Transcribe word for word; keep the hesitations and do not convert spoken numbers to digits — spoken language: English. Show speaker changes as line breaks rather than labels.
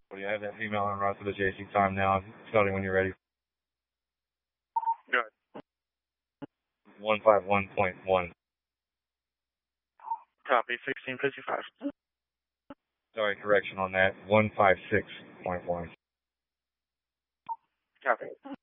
Well, you have that female en route to the J C time now. Starting when you're ready.
Good.
one five one point one.
Copy, sixteen fifty-five.
Sorry, correction on that. one five six point one.
Copy.